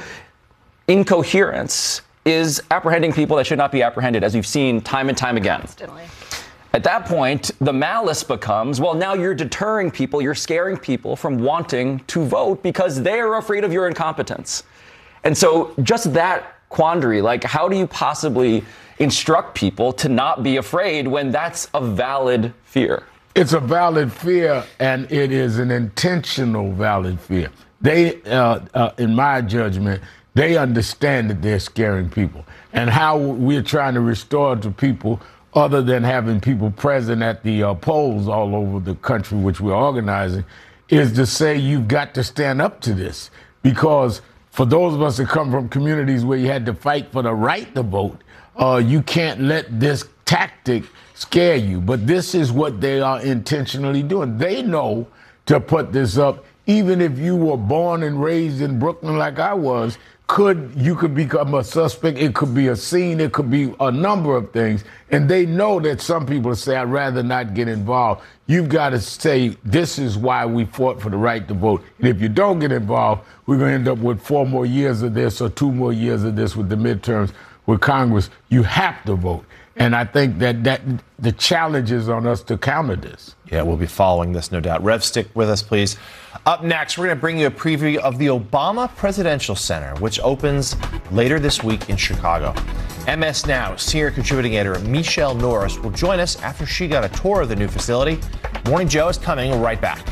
incoherence, is apprehending people that should not be apprehended, as we've seen time and time again. Constantly. At that point, the malice becomes, well, now you're deterring people, you're scaring people from wanting to vote because they're afraid of your incompetence. And so just that quandary, like how do you possibly instruct people to not be afraid when that's a valid fear? It's a valid fear, and it is an intentional valid fear. They, uh, uh, in my judgment, they understand that they're scaring people. And how we're trying to restore to people, other than having people present at the uh, polls all over the country, which we're organizing, is to say you've got to stand up to this. Because for those of us that come from communities where you had to fight for the right to vote, uh, you can't let this tactic scare you. But this is what they are intentionally doing. They know to put this up, even if you were born and raised in Brooklyn like I was, could you could become a suspect. It could be a scene. It could be a number of things. And they know that some people say, I'd rather not get involved. You've got to say, this is why we fought for the right to vote. And if you don't get involved, we're going to end up with four more years of this or two more years of this with the midterms with Congress. You have to vote. And I think that, that the challenge is on us to counter this. Yeah, we'll be following this, no doubt. Rev, stick with us, please. Up next, we're going to bring you a preview of the Obama Presidential Center, which opens later this week in Chicago. M S Now senior contributing editor Michelle Norris will join us after she got a tour of the new facility. Morning Joe is coming right back.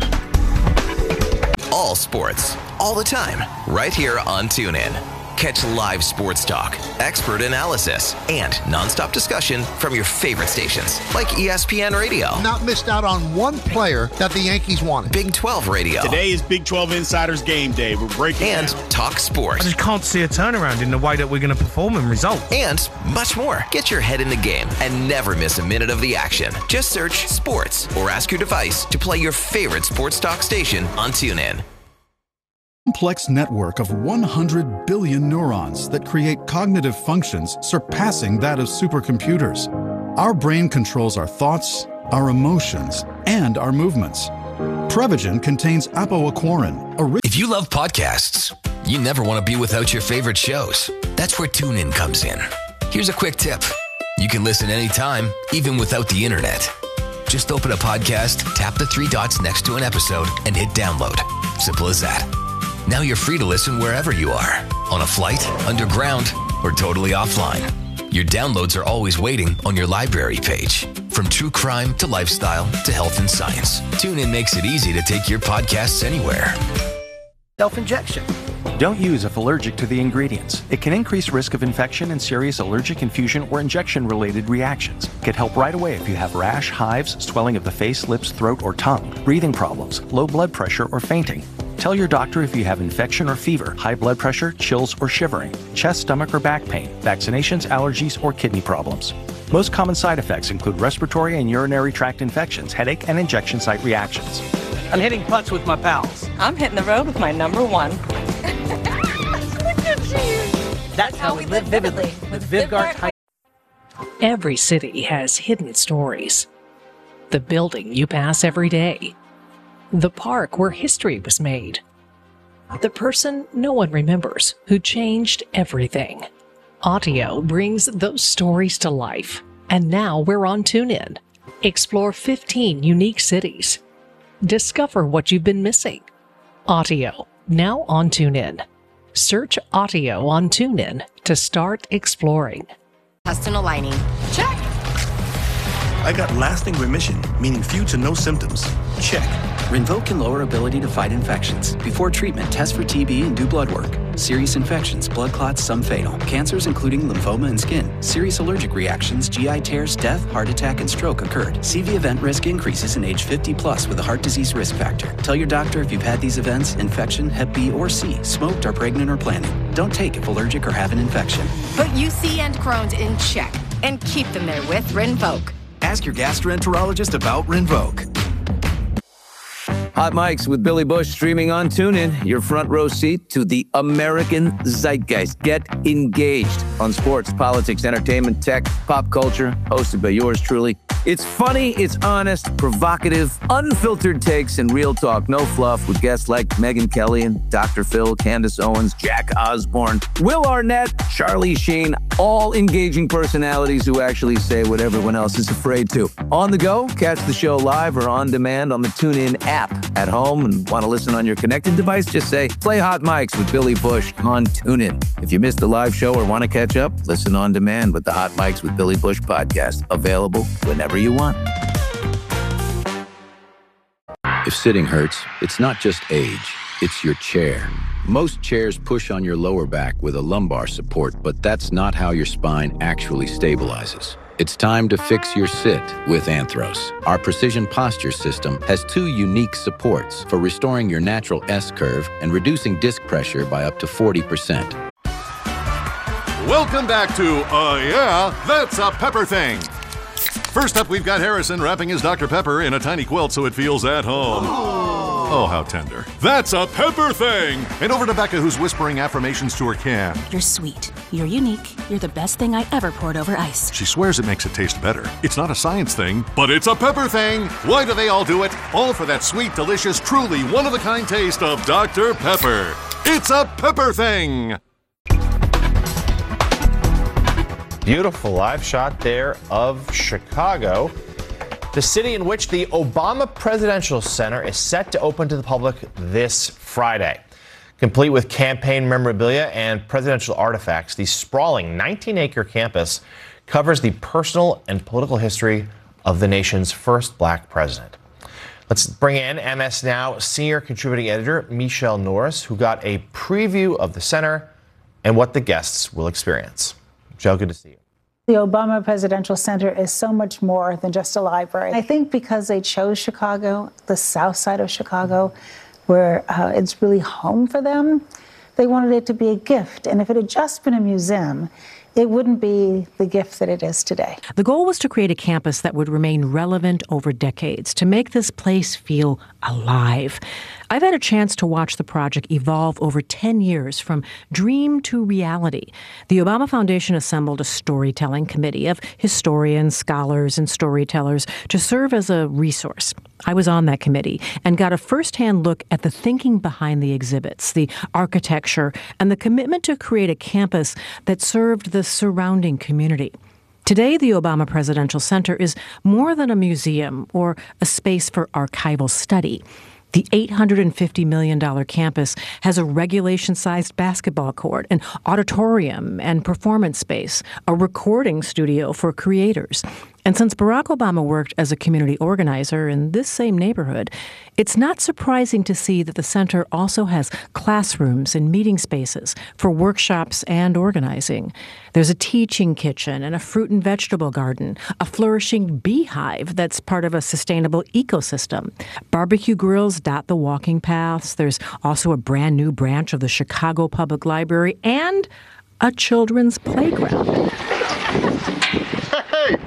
All sports, all the time, right here on TuneIn. Catch live sports talk, expert analysis, and nonstop discussion from your favorite stations like E S P N Radio. Not missed out on one player that the Yankees wanted. Big twelve Radio. Today is Big twelve Insiders Game Day. We're breaking And down. Talk Sports. I just can't see a turnaround in the way that we're going to perform and result. And much more. Get your head in the game and never miss a minute of the action. Just search sports or ask your device to play your favorite sports talk station on TuneIn. Complex network of one hundred billion neurons that create cognitive functions surpassing that of supercomputers. Our brain controls our thoughts, our emotions, and our movements. Prevagen contains apoaquarin. A If you love podcasts, you never want to be without your favorite shows. That's where TuneIn comes in. Here's a quick tip. You can listen anytime, even without the internet. Just open a podcast, tap the three dots next to an episode, and hit download. Simple as that. Now you're free to listen wherever you are, on a flight, underground, or totally offline. Your downloads are always waiting on your library page. From true crime to lifestyle to health and science, TuneIn makes it easy to take your podcasts anywhere. Self-injection. Don't use if allergic to the ingredients. It can increase risk of infection and serious allergic infusion or injection-related reactions. Get help right away if you have rash, hives, swelling of the face, lips, throat, or tongue, breathing problems, low blood pressure, or fainting. Tell your doctor if you have infection or fever, high blood pressure, chills, or shivering, chest, stomach, or back pain, vaccinations, allergies, or kidney problems. Most common side effects include respiratory and urinary tract infections, headache, and injection site reactions. I'm hitting putts with my pals. I'm hitting the road with my number one. Look at you. That's how we live vividly with Vivguard High. Every city has hidden stories. The building you pass every day. The park where history was made. The person no one remembers who changed everything. Audio brings those stories to life. And now we're on TuneIn. Explore fifteen unique cities. Discover what you've been missing. Audio, now on TuneIn. Search Audio on TuneIn to start exploring. Intestinal lining. Check. I got lasting remission, meaning few to no symptoms. Check. Rinvoq can lower ability to fight infections. Before treatment, test for T B and do blood work. Serious infections, blood clots, some fatal. Cancers including lymphoma and skin. Serious allergic reactions, G I tears, death, heart attack, and stroke occurred. C V event risk increases in age fifty plus with a heart disease risk factor. Tell your doctor if you've had these events, infection, Hep B or C, smoked, are pregnant or planning. Don't take if allergic or have an infection. Put U C and Crohn's in check and keep them there with Rinvoq. Ask your gastroenterologist about Rinvoq. Hot Mics with Billy Bush streaming on TuneIn. Your front row seat to the American zeitgeist. Get engaged on sports, politics, entertainment, tech, pop culture. Hosted by yours truly. It's funny, it's honest, provocative, unfiltered takes, and real talk. No fluff with guests like Megyn Kelly and Doctor Phil, Candace Owens, Jack Osborne, Will Arnett, Charlie Sheen. All engaging personalities who actually say what everyone else is afraid to. On the go, catch the show live or on demand on the TuneIn app. At home and want to listen on your connected device, just say, play Hot Mics with Billy Bush on TuneIn. If you missed the live show or want to catch up, listen on demand with the Hot Mics with Billy Bush podcast. Available whenever you want. If sitting hurts, it's not just age, it's your chair. Most chairs push on your lower back with a lumbar support, but that's not how your spine actually stabilizes. It's time to fix your sit with Anthros. Our precision posture system has two unique supports for restoring your natural S-curve and reducing disc pressure by up to forty percent. Welcome back to Uh Yeah, That's a Pepper Thing. First up, we've got Harrison wrapping his Doctor Pepper in a tiny quilt so it feels at home. Oh, how tender. That's a Pepper Thing! And over to Becca, who's whispering affirmations to her can. You're sweet. You're unique. You're the best thing I ever poured over ice. She swears it makes it taste better. It's not a science thing, but it's a Pepper Thing! Why do they all do it? All for that sweet, delicious, truly one-of-a-kind taste of Doctor Pepper. It's a Pepper Thing! Beautiful live shot there of Chicago, the city in which the Obama Presidential Center is set to open to the public this Friday. Complete with campaign memorabilia and presidential artifacts, the sprawling nineteen-acre campus covers the personal and political history of the nation's first black president. Let's bring in M S Now senior contributing editor Michelle Norris, who got a preview of the center and what the guests will experience. Michelle, good to see you. The Obama Presidential Center is so much more than just a library. I think because they chose Chicago, the south side of Chicago, where uh, it's really home for them, they wanted it to be a gift. And if it had just been a museum, it wouldn't be the gift that it is today. The goal was to create a campus that would remain relevant over decades, to make this place feel alive. I've had a chance to watch the project evolve over ten years from dream to reality. The Obama Foundation assembled a storytelling committee of historians, scholars, and storytellers to serve as a resource. I was on that committee and got a firsthand look at the thinking behind the exhibits, the architecture, and the commitment to create a campus that served the surrounding community. Today, the Obama Presidential Center is more than a museum or a space for archival study. The eight hundred fifty million dollars campus has a regulation-sized basketball court, an auditorium and performance space, a recording studio for creators. And since Barack Obama worked as a community organizer in this same neighborhood, it's not surprising to see that the center also has classrooms and meeting spaces for workshops and organizing. There's a teaching kitchen and a fruit and vegetable garden, a flourishing beehive that's part of a sustainable ecosystem. Barbecue grills dot the walking paths. There's also a brand new branch of the Chicago Public Library and a children's playground. Hey!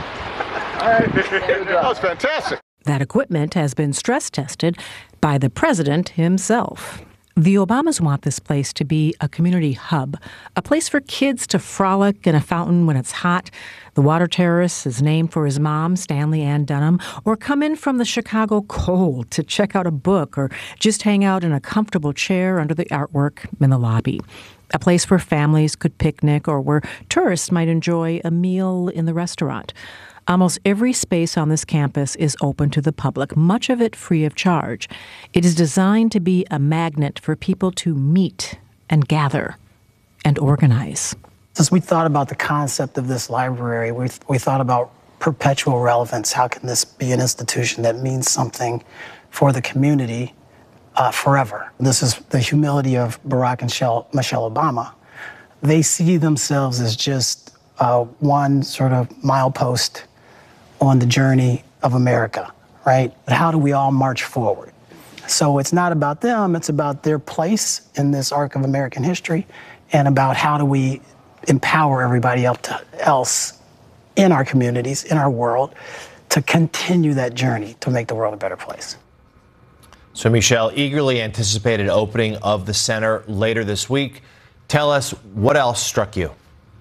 That was fantastic. That equipment has been stress tested by the president himself. The Obamas want this place to be a community hub, a place for kids to frolic in a fountain when it's hot. The water terrace is named for his mom, Stanley Ann Dunham, or come in from the Chicago cold to check out a book or just hang out in a comfortable chair under the artwork in the lobby. A place where families could picnic or where tourists might enjoy a meal in the restaurant. Almost every space on this campus is open to the public, much of it free of charge. It is designed to be a magnet for people to meet and gather and organize. As we thought about the concept of this library, we, we thought about perpetual relevance. How can this be an institution that means something for the community uh, forever? This is the humility of Barack and Michelle, Michelle Obama. They see themselves as just uh, one sort of milepost on the journey of America, right? How do we all march forward? So it's not about them, it's about their place in this arc of American history and about how do we empower everybody else in our communities, in our world, to continue that journey to make the world a better place. So, Michelle, eagerly anticipated opening of the center later this week. Tell us what else struck you.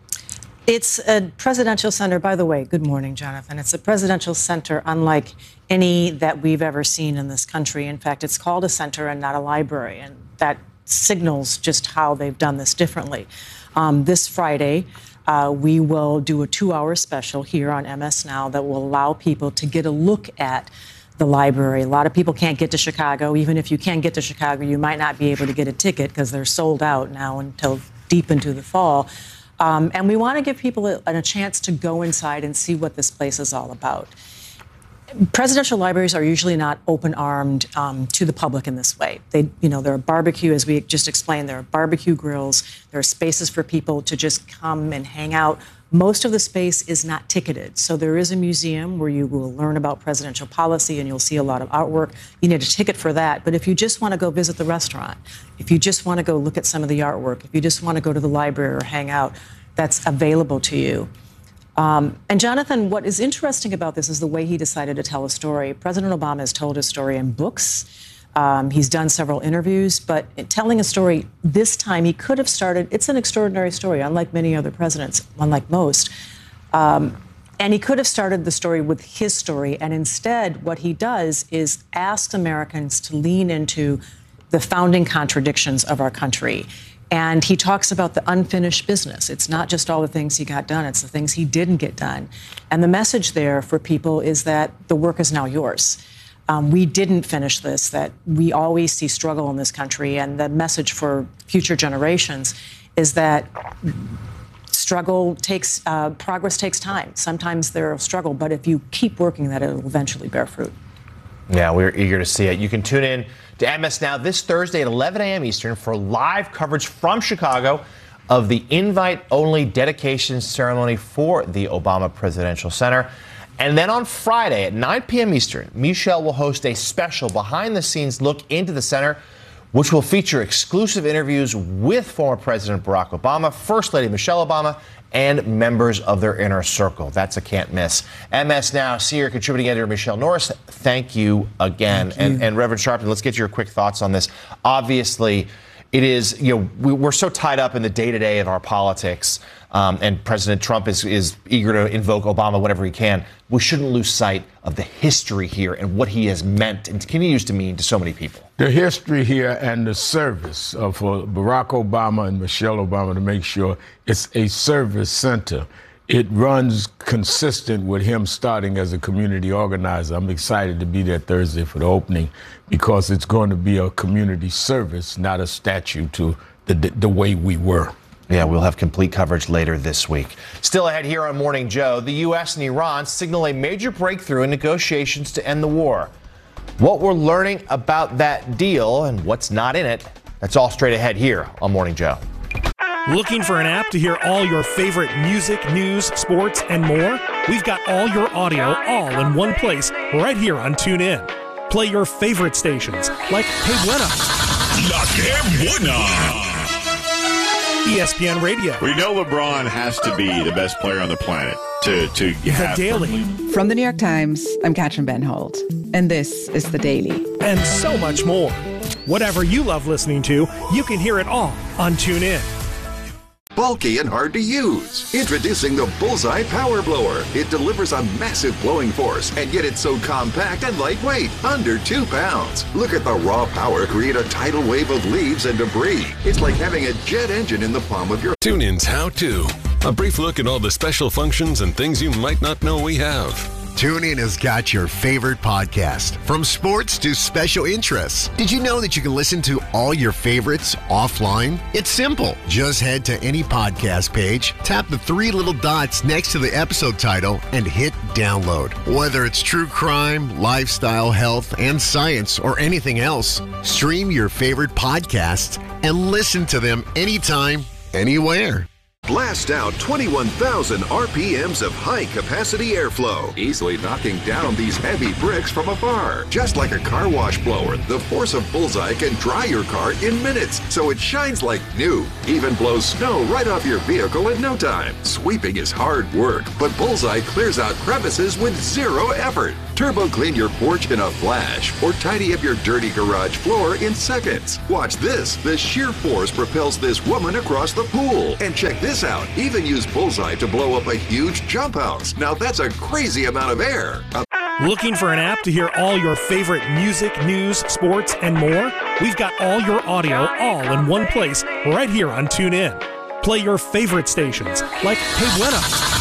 It's a presidential center, by the way. Good morning, Jonathan. It's a presidential center unlike any that we've ever seen in this country. In fact, it's called a center and not a library, and that signals just how they've done this differently. Um, this Friday, uh, we will do a two-hour special here on M S Now that will allow people to get a look at the library. A lot of people can't get to Chicago. Even if you can get to Chicago, you might not be able to get a ticket because they're sold out now until deep into the fall. Um, and we want to give people a, a chance to go inside and see what this place is all about. Presidential libraries are usually not open-armed um, to the public in this way. They, you know, there are barbecue, as we just explained, there are barbecue grills, there are spaces for people to just come and hang out. Most of the space is not ticketed. So there is a museum where you will learn about presidential policy and you'll see a lot of artwork. You need a ticket for that. But if you just want to go visit the restaurant, if you just want to go look at some of the artwork, if you just want to go to the library or hang out, that's available to you. Um, and Jonathan, what is interesting about this is the way he decided to tell a story. President Obama has told his story in books. Um, he's done several interviews, but in telling a story this time, he could have started, it's an extraordinary story, unlike many other presidents, unlike most. Um, and he could have started the story with his story. And instead, what he does is asks Americans to lean into the founding contradictions of our country. And he talks about the unfinished business. It's not just all the things he got done, it's the things he didn't get done. And the message there for people is that the work is now yours. Um, we didn't finish this, that we always see struggle in this country. And the message for future generations is that struggle takes, uh, progress takes time. Sometimes there's struggle, but if you keep working that, it'll eventually bear fruit. Yeah, we're eager to see it. You can tune in to M S Now this Thursday at eleven a.m. Eastern for live coverage from Chicago of the invite-only dedication ceremony for the Obama Presidential Center. And then on Friday at nine p.m. Eastern, Michelle will host a special behind-the-scenes look into the center, which will feature exclusive interviews with former President Barack Obama, First Lady Michelle Obama, and members of their inner circle. That's a can't miss. M S Now senior contributing editor Michelle Norris, thank you again. Thank you. And, and Reverend Sharpton, let's get your quick thoughts on this. Obviously, it is, you know, we, we're so tied up in the day-to-day of our politics, um, and President Trump is, is eager to invoke Obama whenever he can. We shouldn't lose sight of the history here and what he has meant and continues to mean to so many people. The history here and the service uh, for Barack Obama and Michelle Obama to make sure it's a service center. It runs consistent with him starting as a community organizer. I'm excited to be there Thursday for the opening because it's going to be a community service, not a statue to the, the way we were. Yeah, we'll have complete coverage later this week. Still ahead here on Morning Joe, the U S and Iran signal a major breakthrough in negotiations to end the war. What we're learning about that deal and what's not in it, that's all straight ahead here on Morning Joe. Looking for an app to hear all your favorite music, news, sports, and more? We've got all your audio all in one place right here on TuneIn. Play your favorite stations like Que Buena, La Que Buena, E S P N Radio. We know LeBron has to be the best player on the planet to, to have. The Daily. From the New York Times, I'm Katrin Benhold, and this is The Daily. And so much more. Whatever you love listening to, you can hear it all on TuneIn. Bulky and hard to use. Introducing the Bullseye Power Blower. It delivers a massive blowing force, and yet it's so compact and lightweight, under two pounds. Look at the raw power create a tidal wave of leaves and debris. It's like having a jet engine in the palm of your... TuneIn's How To A brief look at all the special functions and things you might not know we have. TuneIn has got your favorite podcast, from sports to special interests. Did you know that you can listen to all your favorites offline? It's simple. Just head to any podcast page, tap the three little dots next to the episode title, and hit download. Whether it's true crime, lifestyle, health, and science, or anything else, stream your favorite podcasts and listen to them anytime, anywhere. Blast out twenty-one thousand R P Ms of high-capacity airflow, easily knocking down these heavy bricks from afar. Just like a car wash blower, the force of Bullseye can dry your car in minutes, so it shines like new. Even blows snow right off your vehicle in no time. Sweeping is hard work, but Bullseye clears out crevices with zero effort. Turbo clean your porch in a flash, or tidy up your dirty garage floor in seconds. Watch this. The sheer force propels this woman across the pool. And check this out. Even use Bullseye to blow up a huge jump house. Now that's a crazy amount of air. A- Looking for an app to hear all your favorite music, news, sports, and more? We've got all your audio all in one place right here on TuneIn. Play your favorite stations like Hey Buena,